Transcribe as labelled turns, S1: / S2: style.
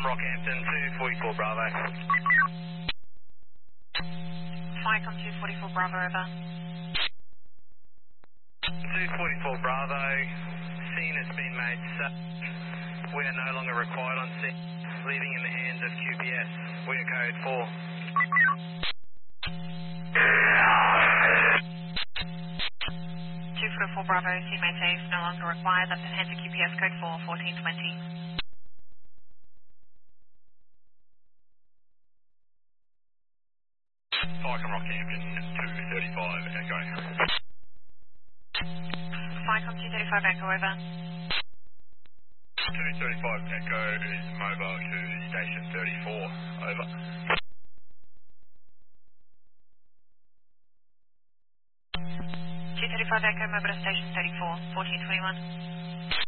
S1: Rockhampton, 244 Bravo.
S2: Flycom 244 Bravo, over.
S1: 244 Bravo, scene has been made safe. We are no longer required on scene, leaving in the hands of QPS. We are code 4.
S2: 244 Bravo, scene made safe, no longer required. That's in hands of QPS, code 4, 1420.
S1: Flycom Rockhampton, 235 Echo.
S2: Flycom 235 Echo, over.
S1: 235 Echo is mobile to station 34, over.
S2: 235 Echo, mobile to station 34, 1421.